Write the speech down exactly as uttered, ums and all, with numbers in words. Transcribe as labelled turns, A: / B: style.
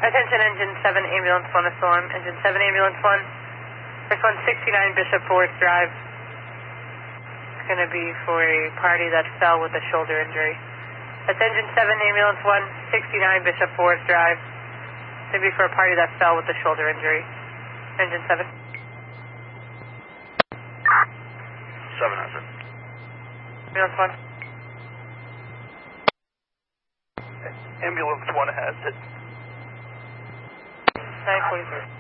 A: Attention engine seven, ambulance one, is on. Engine seven, ambulance one. First one, sixty-nine Bishop Forest Drive. It's going to be for a party that fell with a shoulder injury. That's engine seven, ambulance one, sixty-nine Bishop Forest Drive. It's going to be for a party that fell with a shoulder injury. Engine seven.
B: seven has it.
A: Ambulance one.
B: Ambulance one has it.
A: nine forty-three.